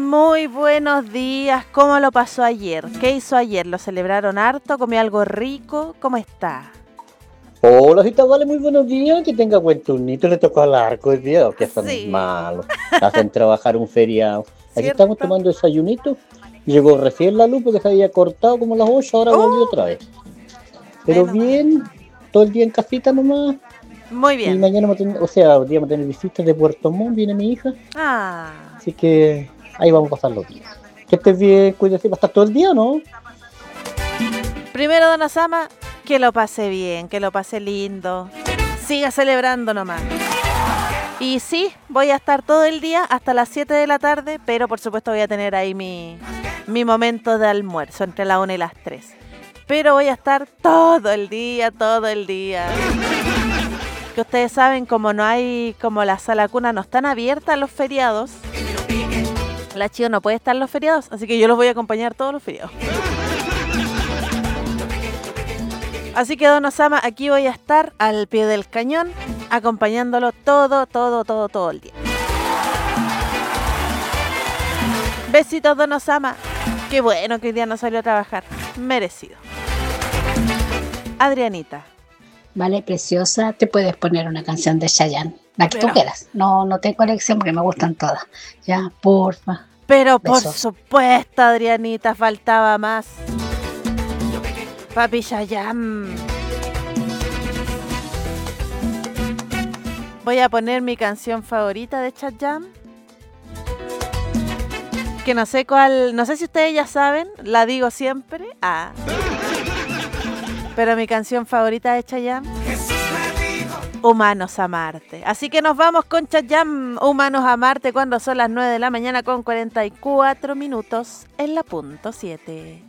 Muy buenos días. ¿Cómo lo pasó ayer? ¿Qué hizo ayer? ¿Lo celebraron harto? ¿Comió algo rico? ¿Cómo está? Hola, Gita, vale, muy buenos días. Que tenga buen turnito. Le tocó al arco el día. Que son Sí, malos. Hacen trabajar un feriado. Aquí estamos ¿cierto? tomando desayunito. Llegó recién la luz porque se había cortado como las 8. Ahora volvió ¡Oh! otra vez. Pero Menos mal. bien, todo el día en casita nomás. Muy Y bien. mañana, o sea, hoy día vamos a tener visitas de Puerto Montt. Viene mi hija. Ah. Así que ahí vamos a pasar los días. Que estés bien, cuídate. ¿Va a estar todo el día o no? Primero, Don Osama, que lo pase bien, que lo pase lindo. Siga celebrando nomás. Y sí, voy a estar todo el día hasta las 7 de la tarde, pero por supuesto voy a tener ahí mi momento de almuerzo entre la 1 y las 3. Pero voy a estar todo el día, todo el día. Que ustedes saben, como no hay, como la sala cuna no están abiertas los feriados, la Chio no puede estar los feriados, así que yo los voy a acompañar todos los feriados. Así que, Don Osama, aquí voy a estar al pie del cañón, acompañándolo todo el día. Besitos, Don Osama. Qué bueno que hoy día no salió a trabajar. Merecido. Adrianita. Vale, preciosa, te puedes poner una canción de Chayanne, la que tú Pero, quieras. No tengo elección porque me gustan todas. Ya, porfa. pero por Besos. supuesto, Adrianita, faltaba más. Papi Chayanne. Voy a poner mi canción favorita de Chayanne. Que no sé cuál, no sé si ustedes ya saben, la digo siempre. Pero mi canción favorita de Chayanne, Humanos a Marte. Así que nos vamos con Chayanne, Humanos a Marte, cuando son las 9 de la mañana con 44 minutos en la punto 7.